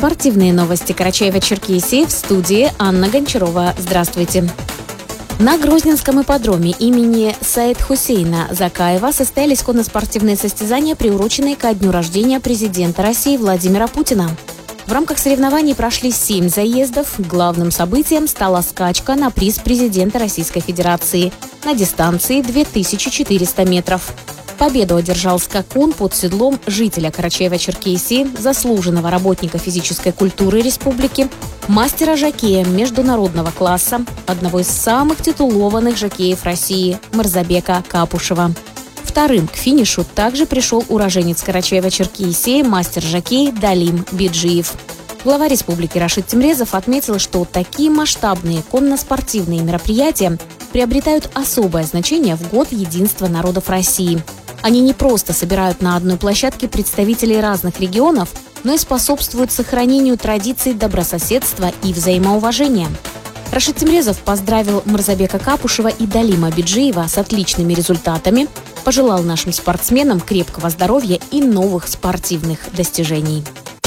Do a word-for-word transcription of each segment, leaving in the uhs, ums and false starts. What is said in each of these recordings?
Спортивные новости Карачаева-Черкесии, в студии Анна Гончарова. Здравствуйте. На Грозненском ипподроме имени Саид Хусейна Закаева состоялись конно-спортивные состязания, приуроченные ко дню рождения президента России Владимира Путина. В рамках соревнований прошли семь заездов. Главным событием стала скачка на приз президента Российской Федерации на дистанции две тысячи четыреста метров. Победу одержал скакун под седлом жителя Карачаева-Черкесии, заслуженного работника физической культуры республики, мастера-жокея международного класса, одного из самых титулованных жокеев России Мырзабека Капушева. Вторым к финишу также пришел уроженец Карачаева-Черкесии, мастер-жокей Далим Биджиев. Глава республики Рашид Темрезов отметил, что такие масштабные конно-спортивные мероприятия приобретают особое значение в год единства народов России. Они не просто собирают на одной площадке представителей разных регионов, но и способствуют сохранению традиций добрососедства и взаимоуважения. Рашид Темрезов поздравил Мырзабека Капушева и Далима Биджиева с отличными результатами, пожелал нашим спортсменам крепкого здоровья и новых спортивных достижений.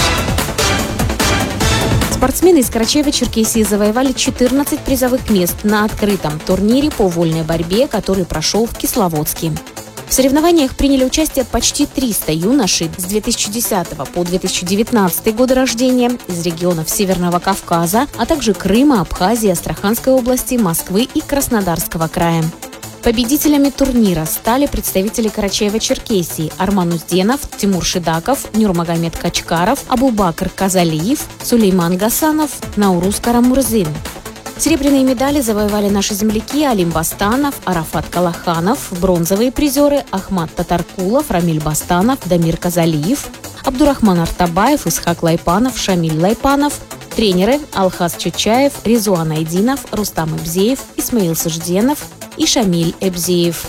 Спортсмены из Карачаева-Черкесии завоевали четырнадцать призовых мест на открытом турнире по вольной борьбе, который прошел в Кисловодске. В соревнованиях приняли участие почти триста юношей с две тысячи десятого по две тысячи девятнадцатый годы рождения из регионов Северного Кавказа, а также Крыма, Абхазии, Астраханской области, Москвы и Краснодарского края. Победителями турнира стали представители Карачаева-Черкесии Арман Узденов, Тимур Шидаков, Нурмагомед Качкаров, Абубакр Казалиев, Сулейман Гасанов, Наурус Карамурзин. Серебряные медали завоевали наши земляки Алим Бастанов, Арафат Калаханов, бронзовые призеры Ахмат Татаркулов, Рамиль Бастанов, Дамир Казалиев, Абдурахман Артабаев, Исхак Лайпанов, Шамиль Лайпанов, тренеры Алхаз Чучаев, Резуан Айдинов, Рустам Эбзеев, Исмаил Сажденов и Шамиль Эбзеев.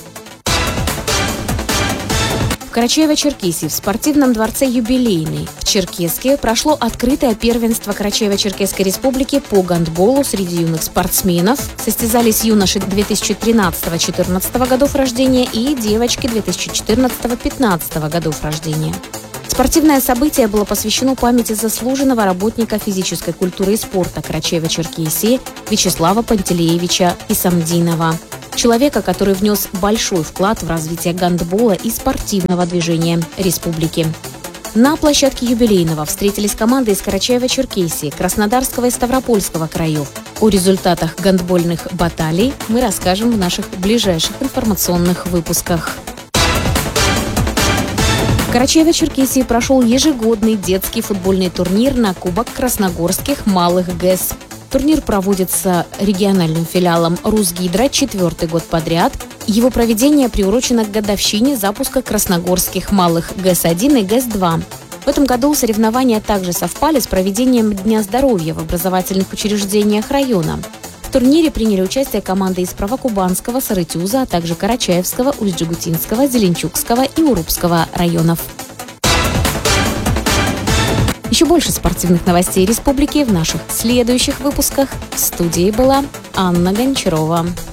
В Карачаево-Черкесии в спортивном дворце «Юбилейный» в Черкесске прошло открытое первенство Карачаево-Черкесской республики по гандболу среди юных спортсменов. Состязались юноши две тысячи тринадцатого — две тысячи четырнадцатого годов рождения и девочки две тысячи четырнадцатого — две тысячи пятнадцатого годов рождения. Спортивное событие было посвящено памяти заслуженного работника физической культуры и спорта Карачаева-Черкесии Вячеслава Пантелеевича Исамдинова. Человека, который внес большой вклад в развитие гандбола и спортивного движения республики. На площадке юбилейного встретились команды из Карачаева-Черкесии, Краснодарского и Ставропольского краев. О результатах гандбольных баталий мы расскажем в наших ближайших информационных выпусках. В Карачаево-Черкесии прошел ежегодный детский футбольный турнир на Кубок красногорских малых ГЭС. Турнир проводится региональным филиалом Русгидро четвертый год подряд. Его проведение приурочено к годовщине запуска красногорских малых ГЭС один и ГЭС два. В этом году соревнования также совпали с проведением Дня здоровья в образовательных учреждениях района. В турнире приняли участие команды из Правокубанского, Сарытюза, а также Карачаевского, Усть-Джегутинского, Зеленчукского и Урупского районов. Еще больше спортивных новостей республики в наших следующих выпусках. В студии была Анна Гончарова.